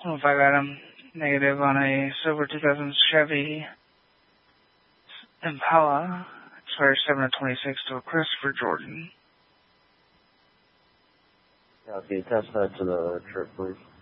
105 Adam, negative on a silver 2000 Chevy Impala, expires 7/26 to Christopher Jordan. Yeah, can you attach that to the trip, please?